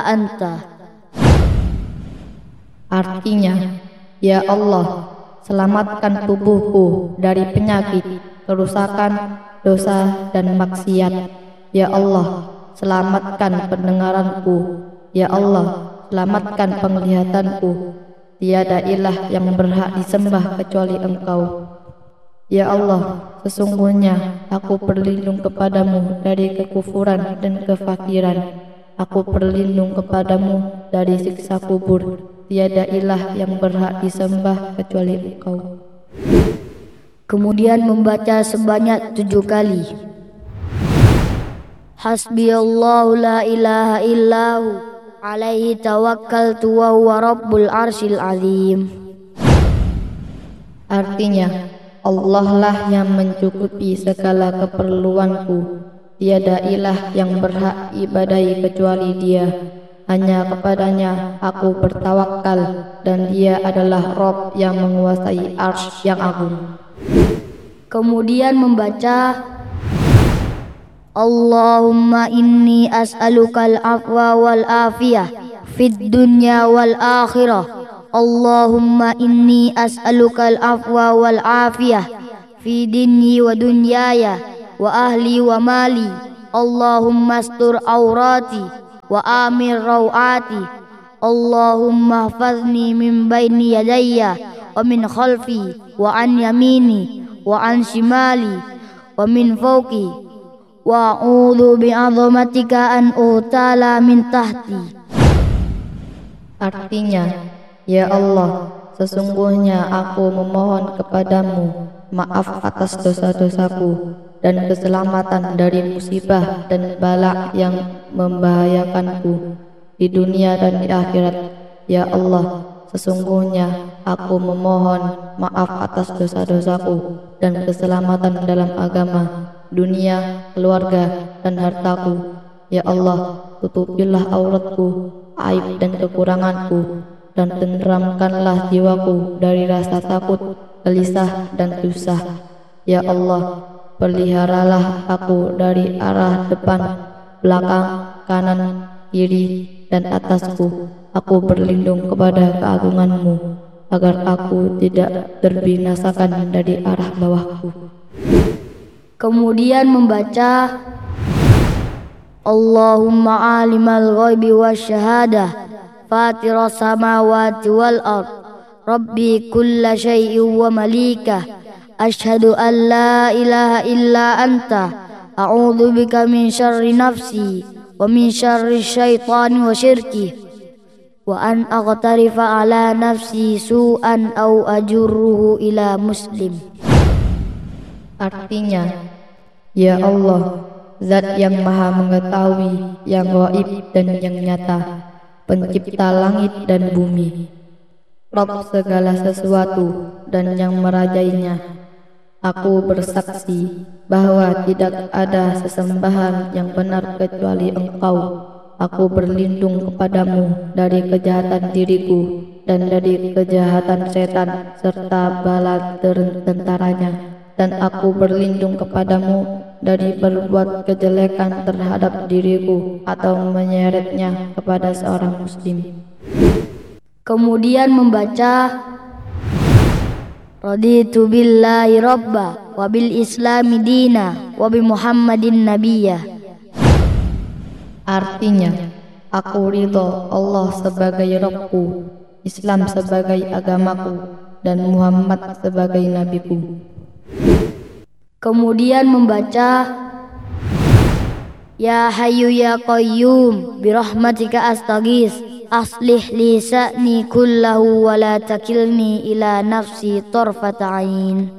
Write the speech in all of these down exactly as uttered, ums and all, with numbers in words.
anta. Artinya, ya Allah, selamatkan tubuhku dari penyakit, kerusakan, dosa, dan maksiat. Ya Allah, selamatkan pendengaranku. Ya Allah, selamatkan penglihatanku. Tiada ilah yang berhak disembah kecuali Engkau. Ya Allah, sesungguhnya aku berlindung kepadamu dari kekufuran dan kefakiran. Aku berlindung kepadamu dari siksa kubur. Tiada ilah yang berhak disembah kecuali Engkau. Kemudian membaca sebanyak tujuh kali. Hasbiyallahu la ilaha illahu alaihi tawakkaltu wa huwa rabbul arsyil azim. Artinya, Allah lah yang mencukupi segala keperluanku. Tiada ilah yang berhak ibadahi kecuali Dia. Hanya kepadanya aku bertawakal, dan Dia adalah Rabb yang menguasai arsy yang agung. Kemudian membaca Allahumma inni as'alukal afwa wal afiyah fid dunya wal akhirah. Allahumma inni as'alukal afwa wal afiyah fi dini wa dunyaya wa ahli wa mali. Allahumma astur aurati wa amir rawati. Allahumma hafadhni min baini yadayya wa min khalfi wa an yamini wa an shimali wa min fawqi wa a'udzu bi'azamatika an utala min tahti. Artinya, ya Allah, sesungguhnya aku memohon kepadamu maaf atas dosa-dosaku dan keselamatan dari musibah dan bala yang membahayakanku di dunia dan di akhirat. Ya Allah, sesungguhnya aku memohon maaf atas dosa-dosaku dan keselamatan dalam agama, dunia, keluarga, dan hartaku. Ya Allah, tutupilah auratku, aib dan kekuranganku, dan tenteramkanlah jiwaku dari rasa takut, gelisah, dan susah. Ya Allah, peliharalah aku dari arah depan, belakang, kanan, kiri, dan atasku. Aku berlindung kepada keagungan-Mu, agar aku tidak terbinasakan dari arah bawahku. Kemudian membaca Allahumma alimal ghaibi wasyahadah fatiras samawati wal ard rabbi kulla syai'in wa malikah asyhadu an la ilaha illa anta a'udzu bika min syarri nafsi wa min syarri syaitani wa syirki wa an aqtarifa ala nafsi su'an au ajurruhu ila muslim. Artinya, ya Allah, Zat yang maha mengetahui yang gaib dan yang nyata, pencipta langit dan bumi, Rabb segala sesuatu dan yang merajainya. Aku bersaksi bahwa tidak ada sesembahan yang benar kecuali Engkau. Aku berlindung kepadamu dari kejahatan diriku dan dari kejahatan setan serta bala tentaranya. Dan aku berlindung kepadamu dari berbuat kejelekan terhadap diriku atau menyeretnya kepada seorang muslim. Kemudian membaca Raditu billahi rabba wa bil islami dina wa bi muhammadin nabiyya. Artinya, aku ridho Allah sebagai Rabbku, Islam sebagai agamaku, dan Muhammad sebagai nabiku. Kemudian membaca Ya Hayyu Ya Qayyum birahmatika astaghis aslih li sa'ni kullahu wa la takilni ila nafsi tarfata ain.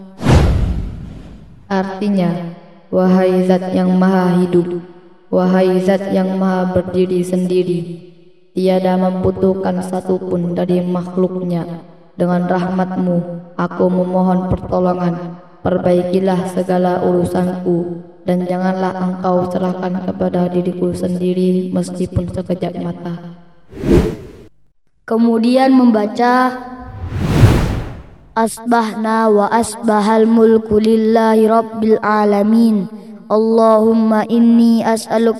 Artinya, wahai Zat yang maha hidup, wahai Zat yang maha berdiri sendiri, tiada membutuhkan satupun dari makhluknya. Dengan rahmat-Mu aku memohon pertolongan. Perbaikilah segala urusanku, dan janganlah Engkau serahkan kepada diriku sendiri meskipun sekejap mata. Kemudian membaca Asbahna wa asbahal mulku lillahi rabbil alamin. Allahumma inni as'aluka